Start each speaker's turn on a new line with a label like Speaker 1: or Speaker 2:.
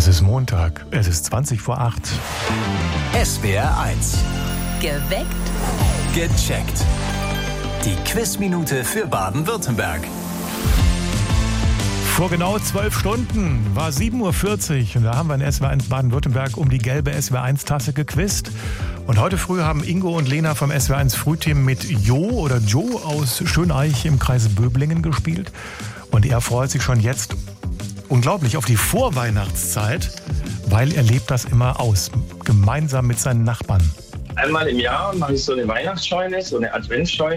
Speaker 1: Es ist Montag, es ist 20 vor 8.
Speaker 2: SWR 1.
Speaker 3: Geweckt.
Speaker 2: Gecheckt. Die Quizminute für Baden-Württemberg.
Speaker 1: Vor genau 12 Stunden war 7.40 Uhr und da haben wir in SWR 1 Baden-Württemberg um die gelbe SWR 1 Tasse gequizt. Und heute früh haben Ingo und Lena vom SWR 1 Frühteam mit Joe aus Schöneich im Kreis Böblingen gespielt. Und er freut sich schon jetzt unglaublich auf die Vorweihnachtszeit, weil er lebt das immer aus, gemeinsam mit seinen Nachbarn.
Speaker 4: Einmal im Jahr mache ich so eine Weihnachtsscheune, so eine Adventsscheune.